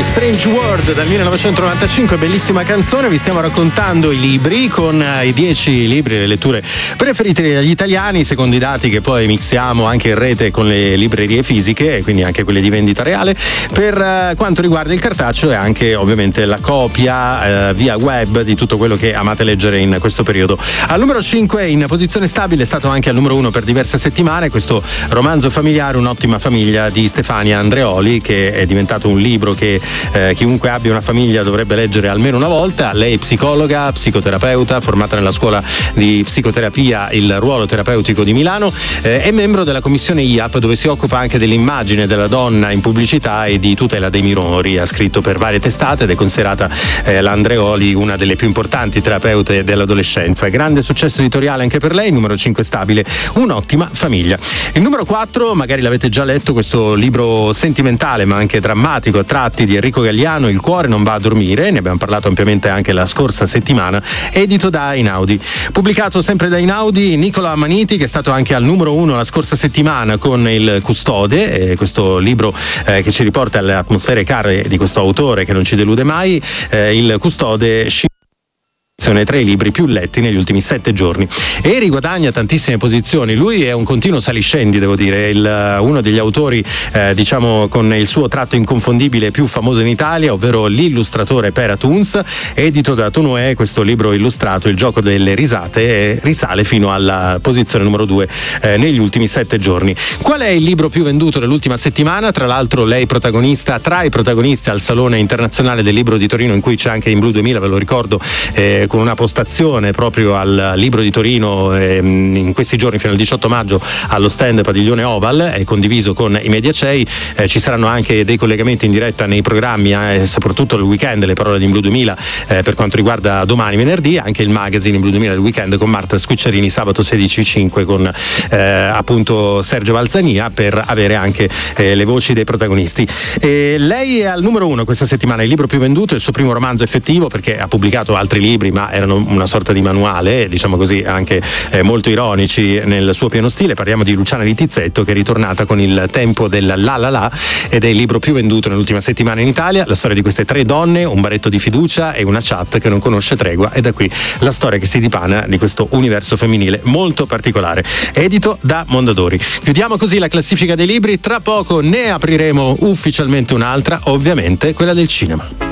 Strange World dal 1995, bellissima canzone. Vi stiamo raccontando i libri con i 10 libri, le letture preferite dagli italiani, secondo i dati che poi mixiamo anche in rete con le librerie fisiche e quindi anche quelle di vendita reale, per quanto riguarda il cartaceo e anche ovviamente la copia via web di tutto quello che amate leggere in questo periodo. Al numero 5, in posizione stabile, è stato anche al numero 1 per diverse settimane, questo romanzo familiare, Un'ottima famiglia di Stefania Andreoli, che è diventato un libro che chiunque abbia una famiglia dovrebbe leggere almeno una volta. Lei è psicologa, psicoterapeuta, formata nella scuola di psicoterapia Il Ruolo Terapeutico di Milano, è membro della commissione IAP, dove si occupa anche dell'immagine della donna in pubblicità e di tutela dei minori. Ha scritto per varie testate ed è considerata la Andreoli una delle più importanti terapeute dell'adolescenza. Grande successo editoriale anche per lei. Numero 5 stabile, Un'ottima famiglia. Il numero 4, magari l'avete già letto, questo libro sentimentale ma anche drammatico a tratti di Enrico Galliano, Il cuore non va a dormire, ne abbiamo parlato ampiamente anche la scorsa settimana, edito da Einaudi. Pubblicato sempre da Einaudi, Nicola Amaniti, che è stato anche al numero 1 la scorsa settimana con Il custode, questo libro che ci riporta alle atmosfere care di questo autore che non ci delude mai. Il custode tra i libri più letti negli ultimi 7 giorni e riguadagna tantissime posizioni. Lui è un continuo saliscendi, devo dire, uno degli autori diciamo con il suo tratto inconfondibile più famoso in Italia, ovvero L'illustratore per Atuns, edito da Tonoe. Questo libro illustrato, Il gioco delle risate, risale fino alla posizione numero 2 negli ultimi 7 giorni. Qual è il libro più venduto dell'ultima settimana? Tra l'altro lei protagonista, tra i protagonisti al Salone Internazionale del Libro di Torino, in cui c'è anche In Blu 2000, ve lo ricordo, con una postazione proprio al Libro di Torino in questi giorni fino al 18 maggio allo stand Padiglione Oval, condiviso con i Mediacei. Ci saranno anche dei collegamenti in diretta nei programmi, soprattutto il weekend, le parole di In Blu 2000 per quanto riguarda domani venerdì, anche il magazine In Blu 2000 del weekend con Marta Squiccerini sabato 16.05 con appunto Sergio Valzania, per avere anche le voci dei protagonisti. Lei è al numero 1 questa settimana, il libro più venduto, il suo primo romanzo effettivo, perché ha pubblicato altri libri ma erano una sorta di manuale, diciamo così, anche molto ironici nel suo pieno stile. Parliamo di Luciana Littizzetto, che è ritornata con Il tempo del la la la ed è il libro più venduto nell'ultima settimana in Italia. La storia di queste 3 donne, un baretto di fiducia e una chat che non conosce tregua, e da qui la storia che si dipana di questo universo femminile molto particolare, edito da Mondadori. Chiudiamo così la classifica dei libri, tra poco ne apriremo ufficialmente un'altra, ovviamente quella del cinema.